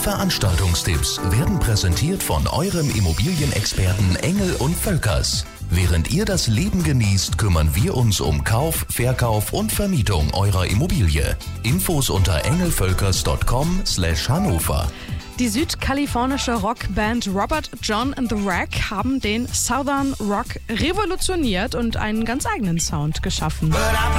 Veranstaltungstipps werden präsentiert von eurem Immobilienexperten Engel und Völkers. Während ihr das Leben genießt, kümmern wir uns um Kauf, Verkauf und Vermietung eurer Immobilie. Infos unter engelvölkers.com/Hannover. Die südkalifornische Rockband Robert John and the Wreck haben den Southern Rock revolutioniert und einen ganz eigenen Sound geschaffen.